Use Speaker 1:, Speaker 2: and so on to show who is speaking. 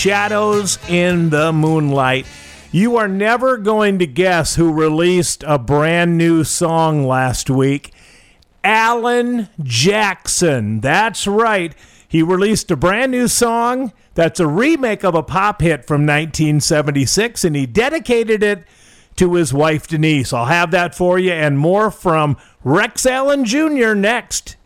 Speaker 1: Shadows in the Moonlight. You are never going to guess who released a brand new song last week. Alan Jackson. That's right. He released a brand new song that's a remake of a pop hit from 1976, and he dedicated it to his wife, Denise. I'll have that for you and more from Rex Allen Jr. next.